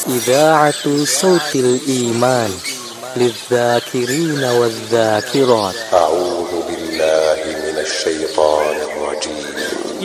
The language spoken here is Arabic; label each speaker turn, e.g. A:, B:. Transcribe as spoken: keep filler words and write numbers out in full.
A: إذاعة صوت الإيمان للذاكرين والذاكرات.
B: أعوذ بالله من الشيطان الرجيم.